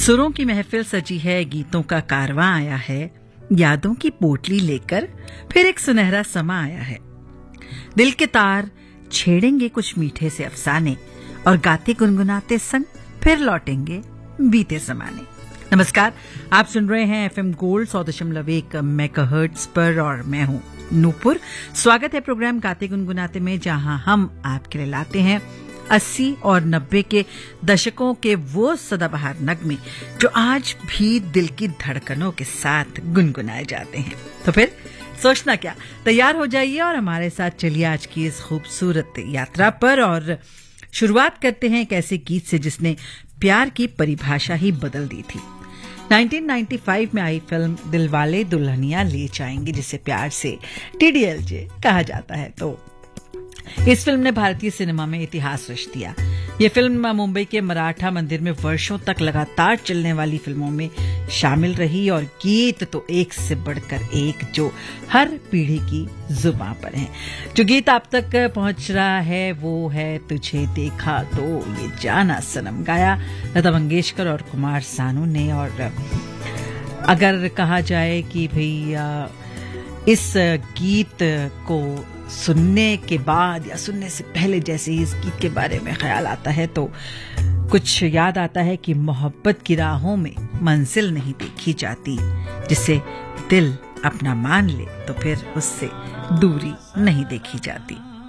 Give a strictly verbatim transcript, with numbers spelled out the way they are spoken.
सुरों की महफिल सजी है, गीतों का कारवां आया है, यादों की पोटली लेकर फिर एक सुनहरा समा आया है। दिल के तार छेड़ेंगे कुछ मीठे से अफसाने और गाते गुनगुनाते संग फिर लौटेंगे बीते जमाने। नमस्कार, आप सुन रहे हैं एफएम गोल्ड सौ दशमलव एक मेगाहर्ट्ज पर और मैं हूं नूपुर। स्वागत है प्रोग्राम गाते गुनगुनाते में, जहां हम आपके लिए लाते हैं अस्सी और नब्बे के दशकों के वो सदाबहार नगमे जो आज भी दिल की धड़कनों के साथ गुनगुनाए जाते हैं। तो फिर सोचना क्या, तैयार हो जाइए और हमारे साथ चलिए आज की इस खूबसूरत यात्रा पर। और शुरुआत करते हैं एक ऐसे गीत से जिसने प्यार की परिभाषा ही बदल दी थी। उन्नीस सौ पचानवे में आई फिल्म दिलवाले दुल्हनिया ले जाएंगे, जिसे प्यार से टीडीएलजे कहा जाता है। तो इस फिल्म ने भारतीय सिनेमा में इतिहास रच दिया। ये फिल्म मुंबई के मराठा मंदिर में वर्षों तक लगातार चलने वाली फिल्मों में शामिल रही और गीत तो एक से बढ़कर एक जो हर पीढ़ी की जुबान पर हैं। जो गीत आप तक पहुंच रहा है वो है तुझे देखा तो ये जाना सनम, गाया लता मंगेशकर और कुमार सानू ने। और अगर कहा जाए कि भैया इस गीत को सुनने के बाद या सुनने से पहले जैसे ही इस गीत के बारे में ख्याल आता है तो कुछ याद आता है कि मोहब्बत की राहों में मंजिल नहीं देखी जाती, जिसे दिल अपना मान ले तो फिर उससे दूरी नहीं देखी जाती।